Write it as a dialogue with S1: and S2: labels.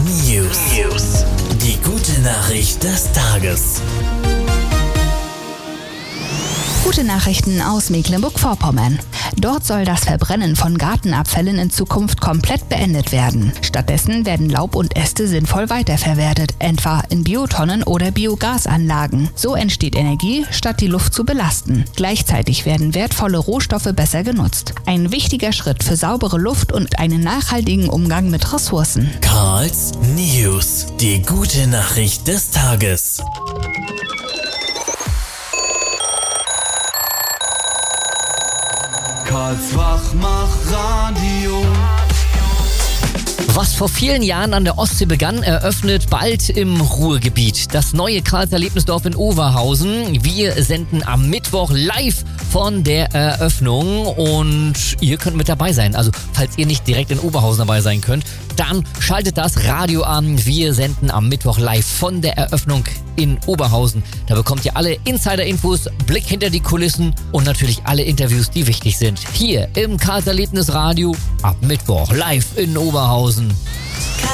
S1: News. Die gute Nachricht des Tages.
S2: Gute Nachrichten aus Mecklenburg-Vorpommern. Dort soll das Verbrennen von Gartenabfällen in Zukunft komplett beendet werden. Stattdessen werden Laub und Äste sinnvoll weiterverwertet, etwa in Biotonnen oder Biogasanlagen. So entsteht Energie, statt die Luft zu belasten. Gleichzeitig werden wertvolle Rohstoffe besser genutzt. Ein wichtiger Schritt für saubere Luft und einen nachhaltigen Umgang mit Ressourcen.
S1: Karls News. Die gute Nachricht des Tages.
S3: Karls Wachmach-Radio.
S4: Was vor vielen Jahren an der Ostsee begann, eröffnet bald im Ruhrgebiet. Das neue Karls Erlebnisdorf in Oberhausen. Wir senden am Mittwoch live von der Eröffnung und ihr könnt mit dabei sein. Also falls ihr nicht direkt in Oberhausen dabei sein könnt, dann schaltet das Radio an. Wir senden am Mittwoch live von der Eröffnung in Oberhausen. Da bekommt ihr alle Insider-Infos, Blick hinter die Kulissen und natürlich alle Interviews, die wichtig sind. Hier im Karls Erlebnisradio ab Mittwoch live in Oberhausen.